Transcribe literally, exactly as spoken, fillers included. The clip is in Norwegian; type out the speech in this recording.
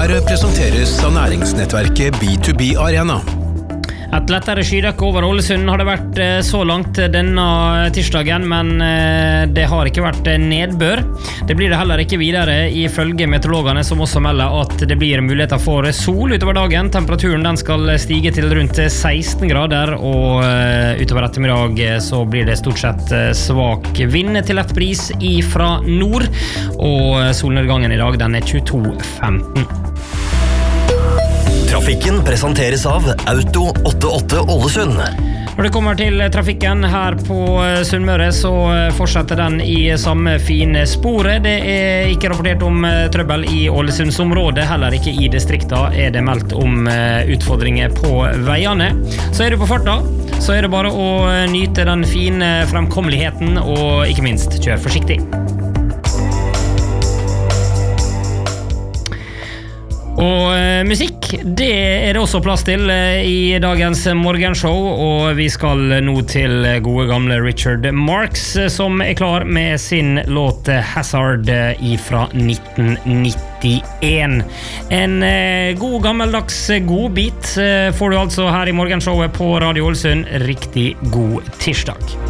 Her presenteres av næringsnettverket B to B Arena. Et lettere skydekke over Ålesund har det vært så langt denne tirsdagen, men det har ikke vært nedbør. Det blir det heller ikke videre ifølge meteorologene, som også melder at det blir muligheter for sol utover dagen. Temperaturen den skal stige til rundt seksten grader, og utover ettermiddag så blir det stort sett svak vind til lett bris fra nord, og solnedgangen i dag den er tjueto femten. Trafikken presenteres av Auto åttiåtte Ålesund. Når det kommer til trafikken her på Sunnmøre, så fortsetter den i samme fine sporet. Det er ikke rapportert om trøbbel i Ålesundsområdet, heller ikke i distrikta er det meldt om utfordringer på veiene. Så er du på farta, så er det bare å nyte den fine fremkommeligheten, og ikke minst kjør forsiktig. Og eh, musikk, det er det også plass til eh, i dagens morgenshow, og vi skal nå til gode gamle Richard Marx, eh, som er klar med sin låt Hazard eh, fra nitten nittien. En eh, god gammeldags godbit eh, får du altså her i morgenshowet på Radio Ålesund. Riktig god tirsdag.